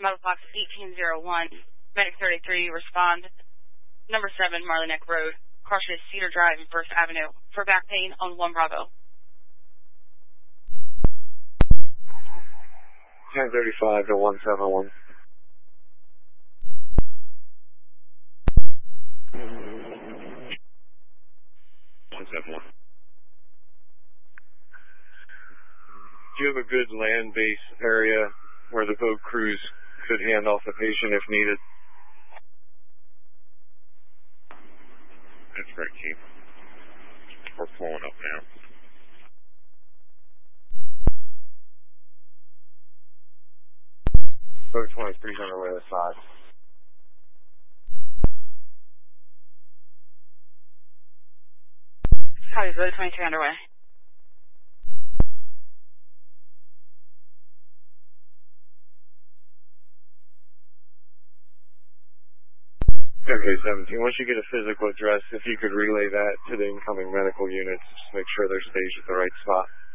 Metal Box 1801, Medic 33, respond. Number 7, Marley Neck Road, crushes Cedar Drive and First Avenue for back pain on 1 Bravo. 1035 to 171. Do you have a good land base area where the boat crews could hand off the patient if needed? That's right, Chief. We're pulling up now. Boat 23's underway to the side. Copy, Boat 23 underway. Okay, 17. Once you get a physical address, if you could relay that to the incoming medical units, just make sure they're staged at the right spot.